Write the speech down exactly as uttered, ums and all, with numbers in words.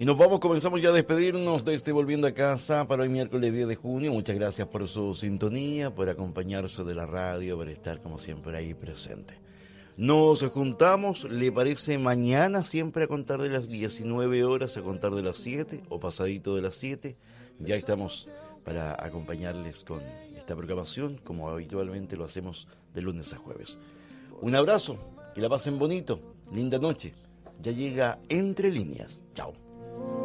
Y nos vamos, comenzamos ya a despedirnos de este Volviendo a Casa para hoy miércoles diez de junio. Muchas gracias por su sintonía, por acompañarse de la radio, por estar como siempre ahí presente. Nos juntamos, ¿le parece mañana siempre a contar de las diecinueve horas, a contar de las siete o pasadito de las siete? Ya estamos para acompañarles con esta programación como habitualmente lo hacemos de lunes a jueves. Un abrazo, que la pasen bonito, linda noche. Ya llega Entre Líneas. Chao.